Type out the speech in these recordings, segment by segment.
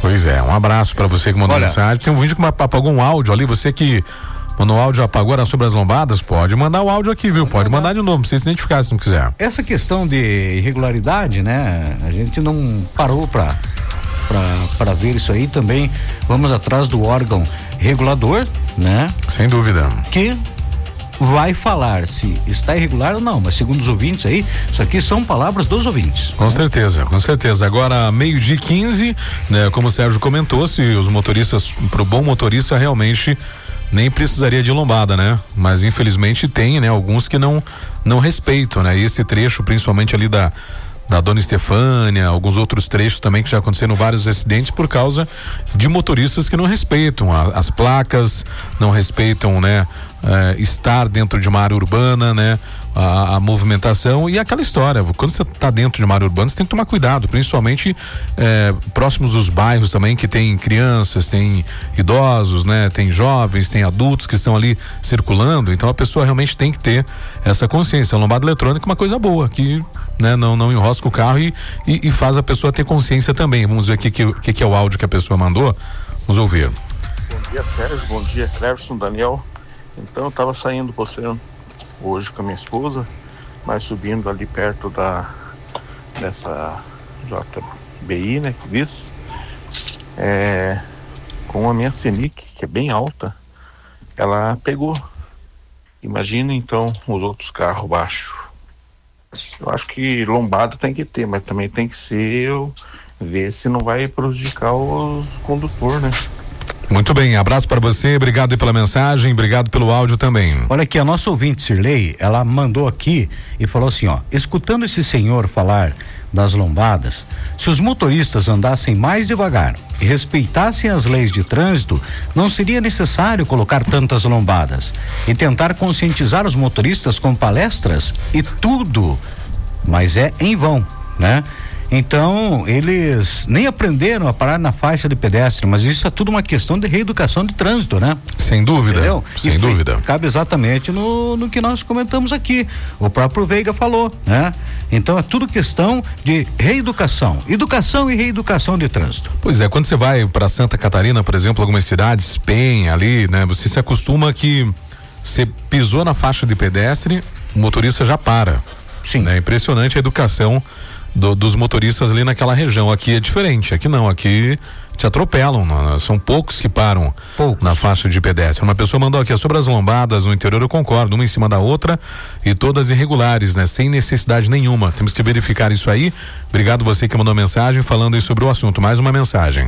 Pois é, um abraço pra você que mandou mensagem. Tem um vídeo que apagou um áudio ali, você que mandou o áudio, apagou, era sobre as lombadas, pode mandar o áudio aqui, viu? Pode mandar de novo, não precisa se identificar se não quiser. Essa questão de irregularidade, né? A gente não parou pra ver isso aí também. Vamos atrás do órgão regulador, né? Sem dúvida. Que vai falar se está irregular ou não, mas segundo os ouvintes aí, isso aqui são palavras dos ouvintes. Com certeza, com certeza. Agora, 12:15, né? Como o Sérgio comentou, se os motoristas, pro bom motorista realmente nem precisaria de lombada, né? Mas infelizmente tem, né? Alguns que não respeitam, né? E esse trecho, principalmente ali da Dona Estefânia, alguns outros trechos também que já aconteceram vários acidentes por causa de motoristas que não respeitam as placas, não respeitam, né? Estar dentro de uma área urbana, né? A movimentação e aquela história, quando você está dentro de uma área urbana, você tem que tomar cuidado, principalmente próximos dos bairros também, que tem crianças, tem idosos, né? Tem jovens, tem adultos que estão ali circulando, então a pessoa realmente tem que ter essa consciência. A lombada eletrônica é uma coisa boa, que, né, não enrosca o carro e faz a pessoa ter consciência também. Vamos ver o que é o áudio que a pessoa mandou, vamos ouvir. Bom dia, Sérgio, bom dia, Cleverson, Daniel. Então eu tava saindo do oceano hoje com a minha esposa, mas subindo ali perto dessa JBI, né, que diz, com a minha Scenic, que é bem alta, ela pegou. Imagina então os outros carros baixos. Eu acho que lombada tem que ter, mas também tem que ser ver se não vai prejudicar os condutores, né? Muito bem, abraço para você, obrigado aí pela mensagem, obrigado pelo áudio também. Olha aqui, a nossa ouvinte Cirlei, ela mandou aqui e falou assim, ó: escutando esse senhor falar das lombadas, se os motoristas andassem mais devagar e respeitassem as leis de trânsito, não seria necessário colocar tantas lombadas e tentar conscientizar os motoristas com palestras e tudo, mas é em vão, né? Então, eles nem aprenderam a parar na faixa de pedestre, mas isso é tudo uma questão de reeducação de trânsito, né? Sem dúvida, entendeu? Sem dúvida. Cabe exatamente no que nós comentamos aqui. O próprio Veiga falou, né? Então, é tudo questão de reeducação. Educação e reeducação de trânsito. Pois é, quando você vai para Santa Catarina, por exemplo, algumas cidades, Penha ali, né? Você se acostuma que você pisou na faixa de pedestre, o motorista já para. Sim. É impressionante a educação dos motoristas ali naquela região. Aqui é diferente, aqui não, aqui te atropelam, não, são poucos que param na faixa de pedestre. Uma pessoa mandou aqui, sobre as lombadas no interior eu concordo, uma em cima da outra e todas irregulares, né? Sem necessidade nenhuma, temos que verificar isso aí. Obrigado você que mandou mensagem falando aí sobre o assunto, mais uma mensagem.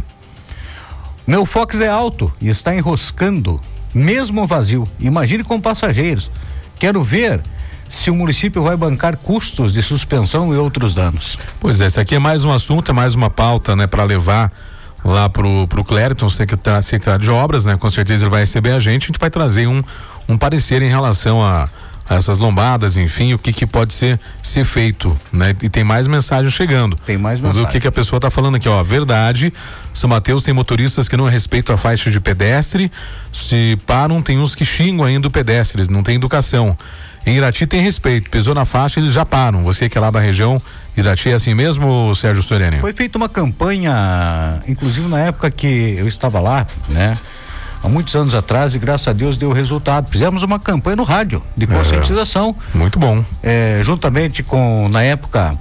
Meu Fox é alto e está enroscando, mesmo vazio, imagine com passageiros. Quero ver se o município vai bancar custos de suspensão e outros danos. Pois é, esse aqui é mais um assunto, é mais uma pauta, né, para levar lá pro Clériton, secretário de obras, né? Com certeza ele vai receber a gente vai trazer um parecer em relação a essas lombadas, enfim, o que pode ser feito, né? E tem mais mensagem chegando. Tem mais mensagem. O que a pessoa tá falando aqui, ó, verdade, São Mateus tem motoristas que não respeitam a faixa de pedestre, se param, tem uns que xingam ainda o pedestre, não tem educação. Em Irati tem respeito, pisou na faixa, eles já param. Você que é lá da região, Irati é assim mesmo, Sérgio Soreni? Foi feita uma campanha, inclusive na época que eu estava lá, né? Há muitos anos atrás, e graças a Deus deu resultado. Fizemos uma campanha no rádio de conscientização. Muito bom. Juntamente com, na época,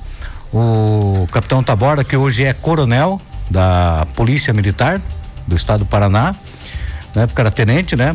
o capitão Taborda, que hoje é coronel da Polícia Militar do Estado do Paraná. Na época era tenente, né?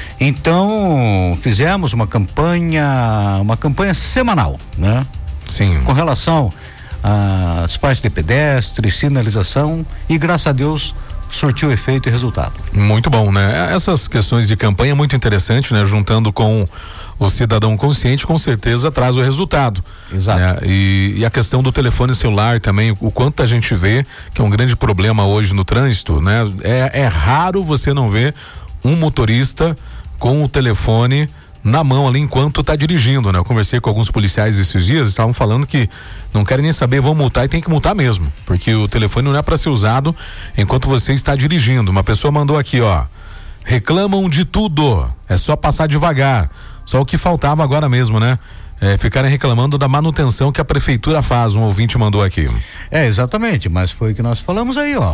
Então, fizemos uma campanha semanal, né? Sim. Com relação às faixas de pedestre, sinalização, e graças a Deus surtiu efeito e resultado. Muito bom, né? Essas questões de campanha é muito interessante, né? Juntando com o cidadão consciente, com certeza traz o resultado. Exato. Né? E a questão do telefone celular também, o quanto a gente vê que é um grande problema hoje no trânsito, né? É raro você não ver um motorista com o telefone na mão ali enquanto tá dirigindo, né? Eu conversei com alguns policiais esses dias, estavam falando que não querem nem saber, vão multar e tem que multar mesmo, porque o telefone não é para ser usado enquanto você está dirigindo. Uma pessoa mandou aqui, ó: reclamam de tudo, é só passar devagar. Só o que faltava agora mesmo, né? Ficarem reclamando da manutenção que a prefeitura faz, um ouvinte mandou aqui. Exatamente, mas foi o que nós falamos aí, ó.